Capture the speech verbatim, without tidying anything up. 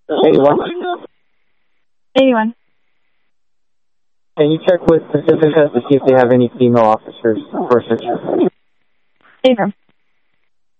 eighty-one. eighty-one. Can you check with Pacifica to see if they have any female officers for search? Affirm.